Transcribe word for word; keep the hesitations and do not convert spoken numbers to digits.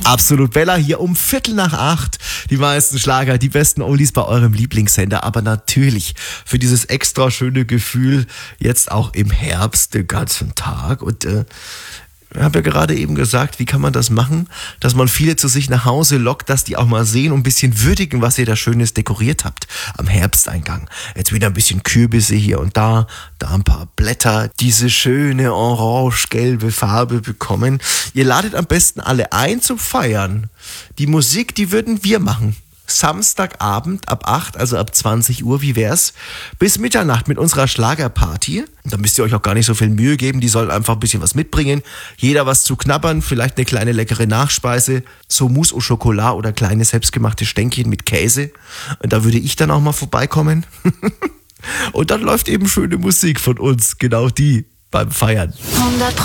Absolut Bella hier um Viertel nach acht. Die meisten Schlager, die besten Oldies bei eurem Lieblingssender. Aber natürlich für dieses extra schöne Gefühl jetzt auch im Herbst den ganzen Tag. Und äh, ich habe ja gerade eben gesagt, wie kann man das machen, dass man viele zu sich nach Hause lockt, dass die auch mal sehen und ein bisschen würdigen, was ihr da Schönes dekoriert habt am Herbsteingang. Jetzt wieder ein bisschen Kürbisse hier und da, da ein paar Blätter, diese schöne orange-gelbe Farbe bekommen. Ihr ladet am besten alle ein zum Feiern. Die Musik, die würden wir machen. Samstagabend ab acht, also ab zwanzig Uhr, wie wär's? Bis Mitternacht mit unserer Schlagerparty. Da müsst ihr euch auch gar nicht so viel Mühe geben, die sollen einfach ein bisschen was mitbringen. Jeder was zu knabbern, vielleicht eine kleine leckere Nachspeise, so Mousse au Chocolat oder kleine selbstgemachte Stänkchen mit Käse. Und da würde ich dann auch mal vorbeikommen. Und dann läuft eben schöne Musik von uns, genau die beim Feiern. hundert